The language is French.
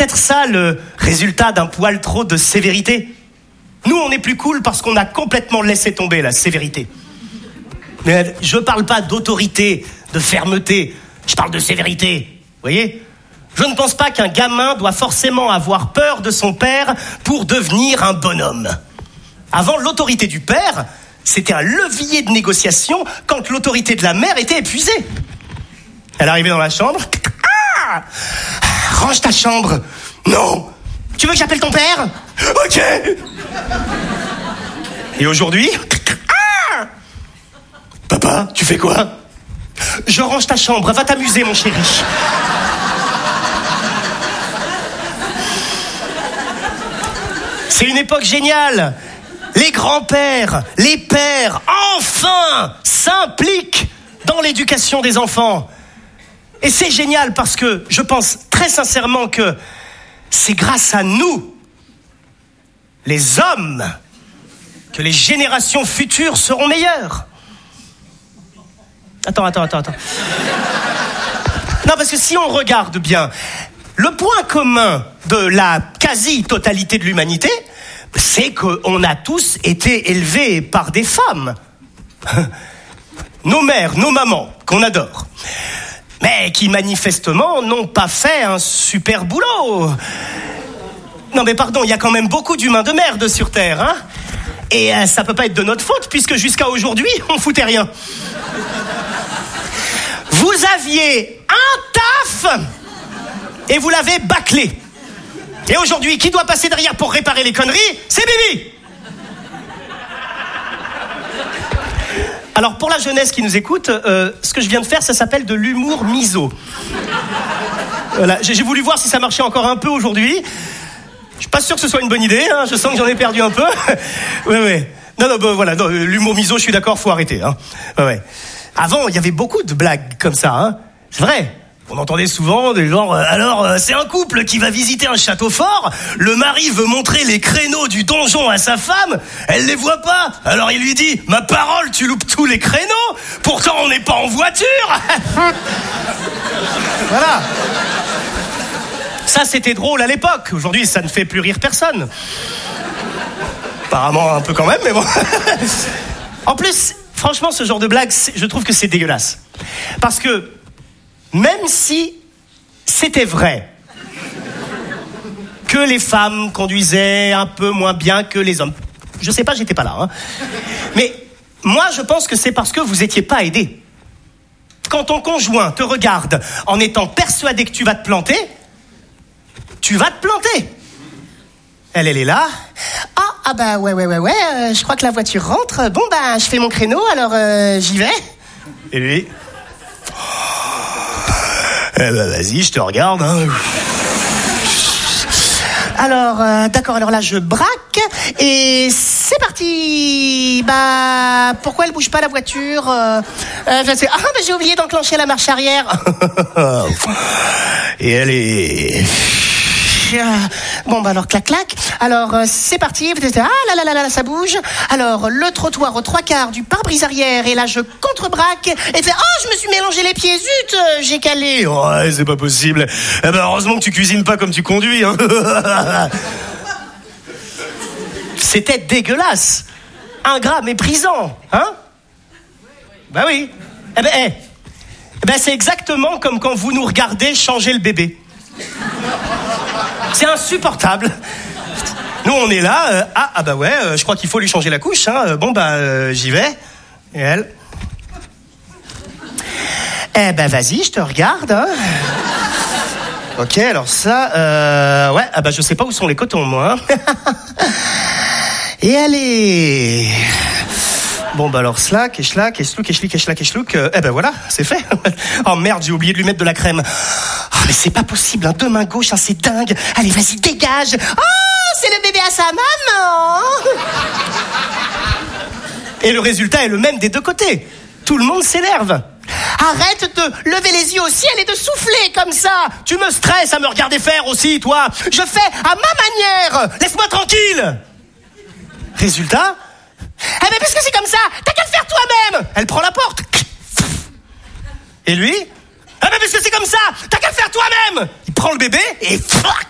peut-être ça le résultat d'un poil trop de sévérité. Nous, on est plus cool parce qu'on a complètement laissé tomber la sévérité. Mais je parle pas d'autorité, de fermeté, je parle de sévérité. Vous voyez ? Je ne pense pas qu'un gamin doit forcément avoir peur de son père pour devenir un bonhomme. Avant, l'autorité du père, c'était un levier de négociation quand l'autorité de la mère était épuisée. Elle arrivait dans la chambre. Ah ! Range ta chambre. Non. Tu veux que j'appelle ton père ? Ok. Et aujourd'hui ? Ah ! Papa, tu fais quoi ? Je range ta chambre. Va t'amuser, mon chéri. C'est une époque géniale. Les grands-pères, les pères, enfin, s'impliquent dans l'éducation des enfants. Et c'est génial parce que je pense très sincèrement que c'est grâce à nous, les hommes, que les générations futures seront meilleures. Attends. Non, parce que si on regarde bien, le point commun de la quasi-totalité de l'humanité, c'est qu'on a tous été élevés par des femmes. Nos mères, nos mamans, qu'on adore. Mais qui manifestement n'ont pas fait un super boulot. Non mais pardon, il y a quand même beaucoup d'humains de merde sur Terre, hein. Et ça peut pas être de notre faute, puisque jusqu'à aujourd'hui, on foutait rien. Vous aviez un taf et vous l'avez bâclé. Et aujourd'hui, qui doit passer derrière pour réparer les conneries ? C'est Bibi. Alors, pour la jeunesse qui nous écoute, ce que je viens de faire, ça s'appelle de l'humour miso. Voilà, j'ai voulu voir si ça marchait encore un peu aujourd'hui. Je suis pas sûr que ce soit une bonne idée, hein. Je sens que j'en ai perdu un peu. Ouais. Non, voilà, non, l'humour miso, je suis d'accord, faut arrêter, hein. Ouais. Avant, il y avait beaucoup de blagues comme ça, hein. C'est vrai. On entendait souvent des genres, alors c'est un couple qui va visiter un château fort, le mari veut montrer les créneaux du donjon à sa femme, elle les voit pas, alors il lui dit, ma parole, tu loupes tous les créneaux, pourtant on n'est pas en voiture. Voilà. Ça c'était drôle à l'époque, aujourd'hui ça ne fait plus rire personne. Apparemment un peu quand même, mais bon. En plus, franchement ce genre de blague, je trouve que c'est dégueulasse. Parce que même si c'était vrai que les femmes conduisaient un peu moins bien que les hommes, je sais pas, j'étais pas là, hein. Mais moi, je pense que c'est parce que vous étiez pas aidés. Quand ton conjoint te regarde en étant persuadé que tu vas te planter, tu vas te planter. Elle est là. Ah bah ouais, je crois que la voiture rentre. Bon bah, je fais mon créneau, alors j'y vais. Et lui... Eh ben vas-y, je te regarde, hein. Alors, d'accord, alors là je braque et c'est parti. Bah, pourquoi elle bouge pas la voiture j'ai oublié d'enclencher la marche arrière. Et elle est... Bon bah alors clac. Alors c'est parti. Ah là ça bouge. Alors le trottoir aux 3/4 du pare-brise arrière et là je contre-braque et je me suis mélangé les pieds, zut, j'ai calé. Ouais, c'est pas possible. Eh ben heureusement que tu cuisines pas comme tu conduis, hein. C'était dégueulasse, ingrat, méprisant, hein. Bah oui. Eh ben c'est exactement comme quand vous nous regardez changer le bébé. C'est insupportable. Nous on est là, je crois qu'il faut lui changer la couche, hein. Bon bah j'y vais. Et elle. Eh ben vas-y, je te regarde, hein. Ok, alors ça, je sais pas où sont les cotons moi. Et allez. Bon bah alors slack, et schlouk. Eh ben voilà, c'est fait. Oh merde, j'ai oublié de lui mettre de la crème. Oh mais c'est pas possible, hein. Deux mains gauches, hein, c'est dingue. Allez, vas-y, dégage. Oh, c'est le bébé à sa maman. Et le résultat est le même des deux côtés. Tout le monde s'énerve. Arrête de lever les yeux au ciel et de souffler comme ça. Tu me stresses à me regarder faire aussi, toi. Je fais à ma manière. Laisse-moi tranquille. Résultat, eh ben puisque c'est comme ça, t'as qu'à le faire toi-même. Elle prend la porte. Et lui, eh ben puisque c'est comme ça, t'as qu'à le faire toi-même. Il prend le bébé et